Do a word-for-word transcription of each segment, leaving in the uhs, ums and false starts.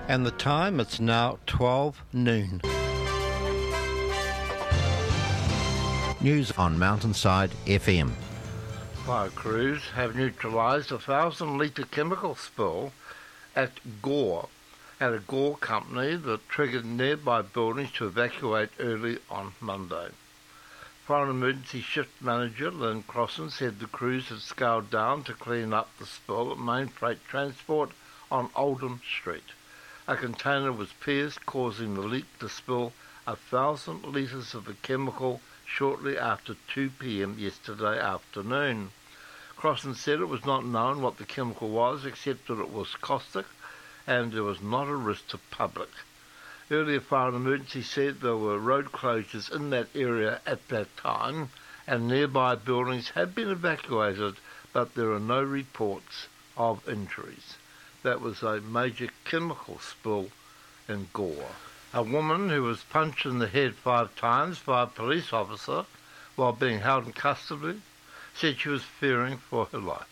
And the time, it's now twelve noon. News on Mountainside F M. Fire crews have neutralised a thousand litre chemical spill at Gore, at a Gore company that triggered nearby buildings to evacuate early on Monday. Fire and Emergency Shift Manager Lynn Crossan said the crews had scaled down to clean up the spill at Main Freight Transport on Oldham Street. A container was pierced, causing the leak to spill a thousand litres of the chemical shortly after two p.m. yesterday afternoon. Crossan said it was not known what the chemical was, except that it was caustic and there was not a risk to public. Earlier, Fire and Emergency said there were road closures in that area at that time and nearby buildings had been evacuated, but there are no reports of injuries. That was a major chemical spill in Gore. A woman who was punched in the head five times by a police officer while being held in custody said she was fearing for her life.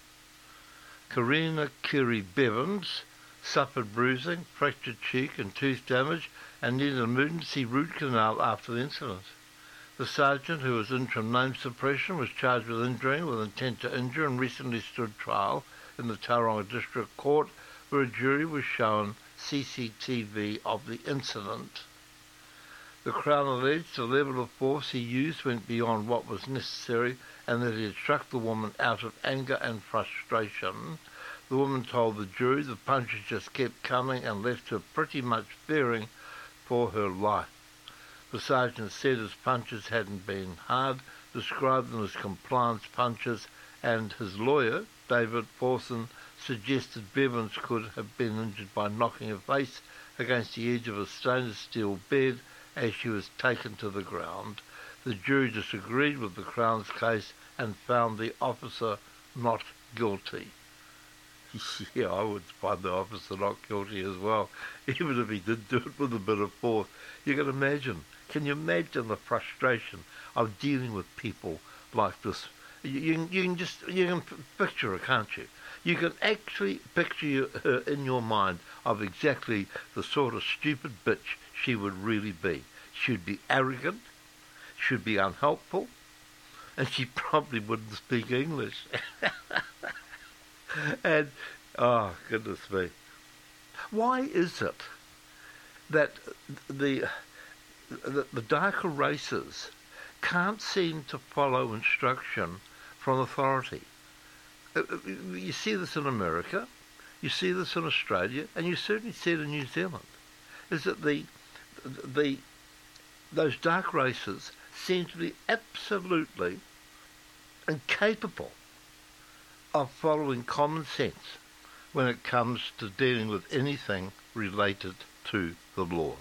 Karina Kiri Bevans suffered bruising, fractured cheek and tooth damage and needed an emergency root canal after the incident. The sergeant, who was interim name suppression, was charged with injuring with intent to injure and recently stood trial in the Tauranga District Court, where a jury was shown C C T V of the incident. The Crown alleged the level of force he used went beyond what was necessary and that he had struck the woman out of anger and frustration. The woman told the jury the punches just kept coming and left her pretty much fearing for her life. The sergeant said his punches hadn't been hard, described them as compliance punches, and his lawyer, David Forson, suggested Bevans could have been injured by knocking her face against the edge of a stainless steel bed as she was taken to the ground. The jury disagreed with the Crown's case and found the officer not guilty. Yeah, I would find the officer not guilty as well, even if he did do it with a bit of force. You can imagine, can you imagine the frustration of dealing with people like this? You, you, can, you can just, you can picture her, can't you? You can actually picture her in your mind of exactly the sort of stupid bitch she would really be. She'd be arrogant, she'd be unhelpful, and she probably wouldn't speak English. And, oh, goodness me. Why is it that the, the, the darker races can't seem to follow instruction from authority? You see this in America, you see this in Australia, and you certainly see it in New Zealand. Is that the the those dark races seem to be absolutely incapable of following common sense when it comes to dealing with anything related to the law.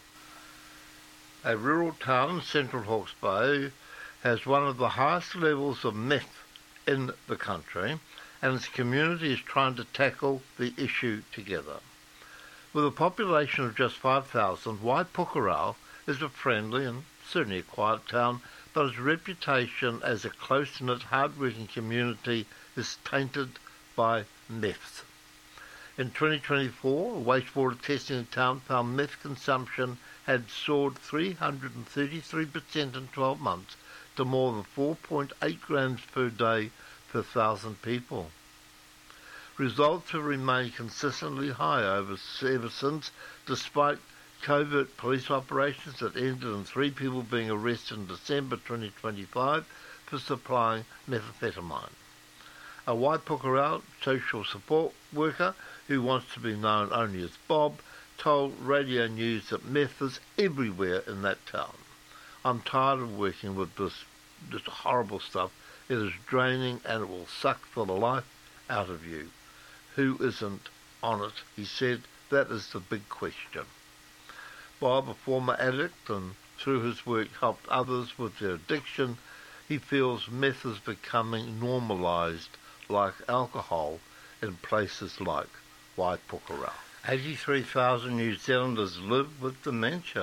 A rural town in central Hawke's Bay has one of the highest levels of meth in the country, and its community is trying to tackle the issue together. With a population of just five thousand, Waipukurau is a friendly and certainly a quiet town, but its reputation as a close-knit, hard-working community is tainted by meth. In twenty twenty-four, wastewater testing in town found meth consumption had soared three hundred thirty-three percent in twelve months to more than four point eight grams per day per thousand people. Results have remained consistently high over ever since, despite covert police operations that ended in three people being arrested in December twenty twenty-five for supplying methamphetamine. A Waipukurau social support worker, who wants to be known only as Bob, told Radio News that meth is everywhere in that town. I'm tired of working with this, this horrible stuff. It is draining and it will suck the life out of you. Who isn't on it? He said. That is the big question. Bob, a former addict, and through his work helped others with their addiction, he feels meth is becoming normalised like alcohol in places like Waipukurau. eighty-three thousand New Zealanders live with dementia.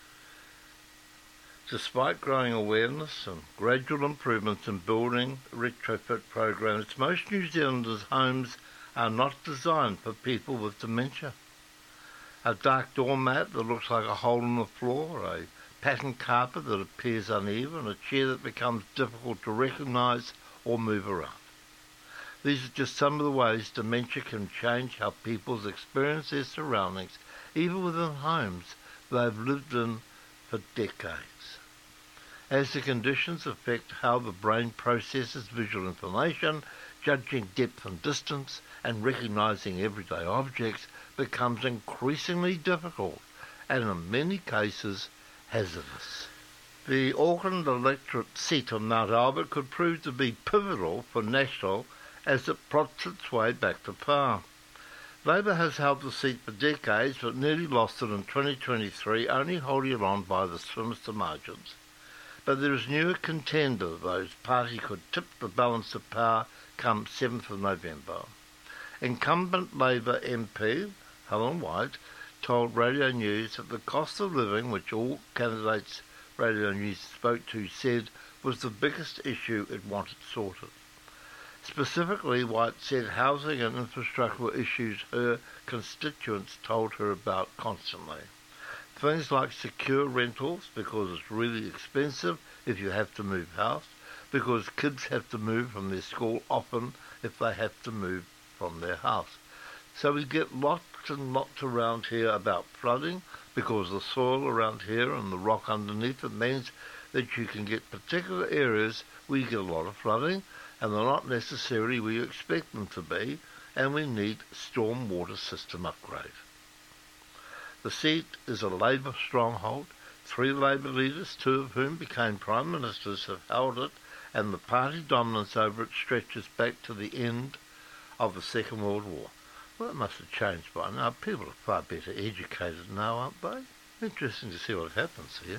Despite growing awareness and gradual improvements in building retrofit programs, most New Zealanders' homes are not designed for people with dementia. a dark doormat that looks like a hole in the floor, a patterned carpet that appears uneven, a chair that becomes difficult to recognise or move around. These are just some of the ways dementia can change how people experience their surroundings, even within homes they've lived in for decades. As the conditions affect how the brain processes visual information, judging depth and distance and recognising everyday objects becomes increasingly difficult and in many cases hazardous. The Auckland electorate seat on Mount Albert could prove to be pivotal for National as it plots its way back to power. Labour has held the seat for decades but nearly lost it in twenty twenty-three, only holding it on by the slimmest of margins. But there is new contender whose party could tip the balance of power come seventh of November. Incumbent Labour M P Helen White told Radio News that the cost of living, which all candidates Radio News spoke to said was the biggest issue it wanted sorted. Specifically, White said housing and infrastructure were issues her constituents told her about constantly. Things like secure rentals, because it's really expensive if you have to move house, because kids have to move from their school often if they have to move from their house. So we get lots and lots around here about flooding, because the soil around here and the rock underneath it means that you can get particular areas where you get a lot of flooding, and they're not necessarily where you expect them to be, and we need storm water system upgrade. The seat is a Labour stronghold. Three Labour leaders, two of whom became Prime Ministers, have held it, and the party dominance over it stretches back to the end of the Second World War. Well, it must have changed by now. People are far better educated now, aren't they? Interesting to see what happens here.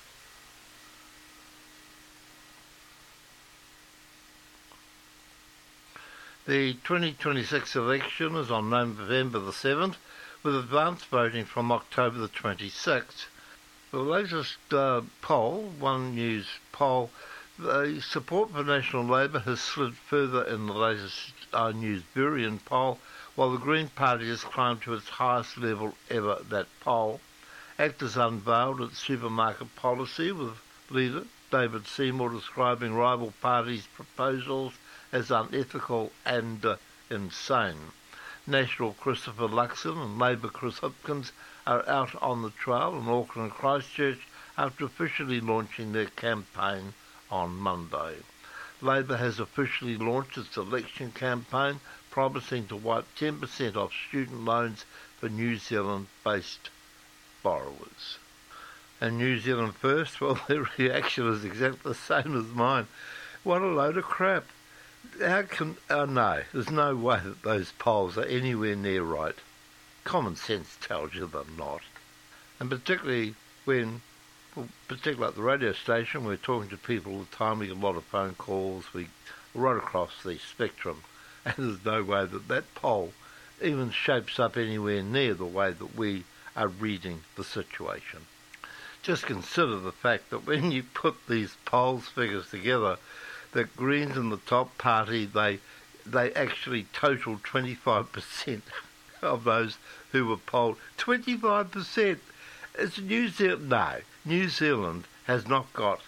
The twenty twenty-six election is on November the seventh, with advance voting from October the twenty-sixth. The latest uh, poll, One News poll, the support for National Labour has slid further in the latest uh, News Burian poll, while the Green Party has climbed to its highest level ever that poll. Actors unveiled its supermarket policy, with leader David Seymour describing rival parties' proposals as unethical and uh, insane. National Christopher Luxon and Labour Chris Hipkins are out on the trail in Auckland and Christchurch after officially launching their campaign on Monday. Labour has officially launched its election campaign, promising to wipe ten percent off student loans for New Zealand-based borrowers. And New Zealand First, well, their reaction is exactly the same as mine. What a load of crap. How can... Oh, no, there's no way that those polls are anywhere near right. Common sense tells you they're not. And particularly when, well, particularly at the radio station, we're talking to people all the time, we get a lot of phone calls, we right across the spectrum, and there's no way that that poll even shapes up anywhere near the way that we are reading the situation. Just consider the fact that when you put these polls figures together, that Greens in the top party, they they actually totaled twenty-five percent of those who were polled. twenty-five percent! It's New Zealand. No, New Zealand has not got...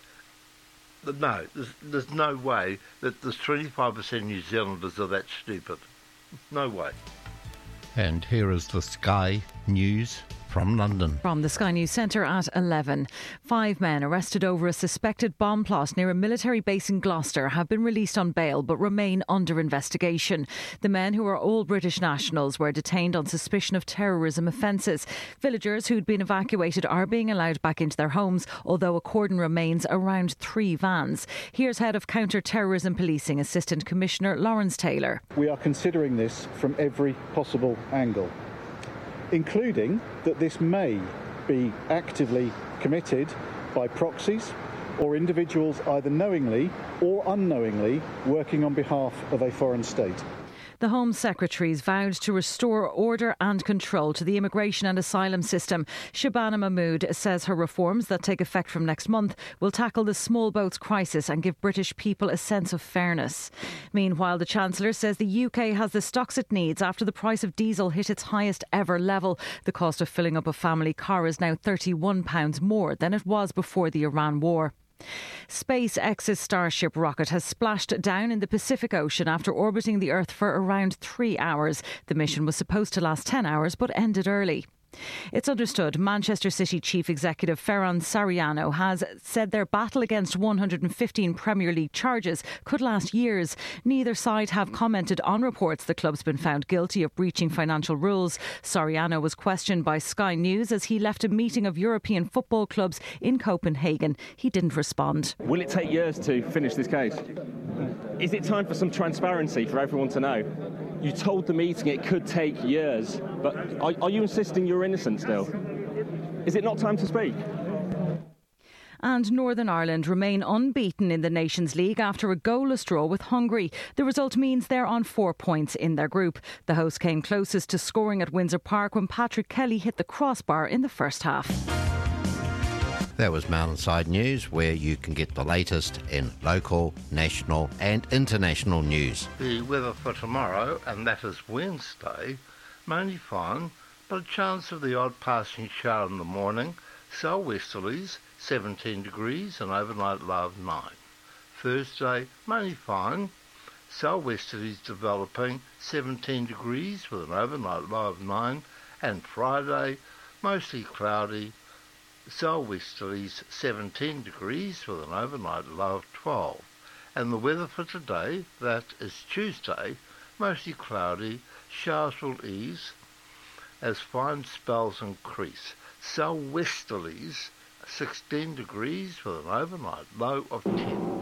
No, there's, there's no way that there's twenty-five percent New Zealanders are that stupid. No way. And here is the Sky News from London. From the Sky News Centre at eleven. Five men arrested over a suspected bomb plot near a military base in Gloucester have been released on bail but remain under investigation. The men, who are all British nationals, were detained on suspicion of terrorism offences. Villagers who'd been evacuated are being allowed back into their homes, although a cordon remains around three vans. Here's Head of Counter-Terrorism Policing Assistant Commissioner Lawrence Taylor. We are considering this from every possible angle, including that this may be actively committed by proxies or individuals either knowingly or unknowingly working on behalf of a foreign state. The Home Secretary's vowed to restore order and control to the immigration and asylum system. Shabana Mahmood says her reforms that take effect from next month will tackle the small boats crisis and give British people a sense of fairness. Meanwhile, the Chancellor says the U K has the stocks it needs after the price of diesel hit its highest ever level. The cost of filling up a family car is now thirty-one pounds more than it was before the Iran war. SpaceX's Starship rocket has splashed down in the Pacific Ocean after orbiting the Earth for around three hours. The mission was supposed to last ten hours but ended early. It's understood Manchester City Chief Executive Ferran Soriano has said their battle against one hundred fifteen Premier League charges could last years. Neither side have commented on reports the club's been found guilty of breaching financial rules. Soriano was questioned by Sky News as he left a meeting of European football clubs in Copenhagen. He didn't respond. Will it take years to finish this case? Is it time for some transparency for everyone to know? You told the meeting it could take years, but are, are you insisting you're innocent still? Is it not time to speak? And Northern Ireland remain unbeaten in the Nations League after a goalless draw with Hungary. The result means they're on four points in their group. The hosts came closest to scoring at Windsor Park when Patrick Kelly hit the crossbar in the first half. That was Mountainside News, where you can get the latest in local, national and international news. The weather for tomorrow, and that is Wednesday, mainly fine, but a chance of the odd passing shower in the morning. Southwesterlies, seventeen degrees, and overnight low of nine. Thursday, mainly fine, southwesterlies developing, seventeen degrees with an overnight low of nine. And Friday, mostly cloudy, southwesterlies seventeen degrees with an overnight low of twelve. And the weather for today, that is Tuesday, mostly cloudy, showers will ease as fine spells increase. Southwesterlies sixteen degrees with an overnight low of ten.